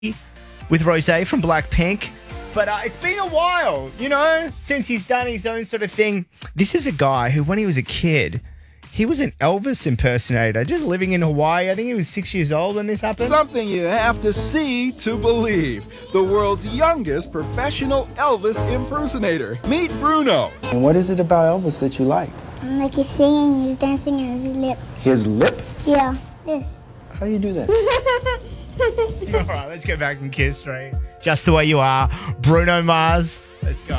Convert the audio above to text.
with Rosé from Blackpink. But it's been a while, since he's done his own sort of thing. This is a guy who, when he was a kid, he was an Elvis impersonator, just living in Hawaii. I think he was 6 years old when this happened. Something you have to see to believe. The world's youngest professional Elvis impersonator. Meet Bruno. And what is it about Elvis that you like? Like he's singing, he's dancing, and his lip. His lip? Yeah, this. How you do that? All right, let's go back and kiss straight. Just the way you are. Bruno Mars. Let's go.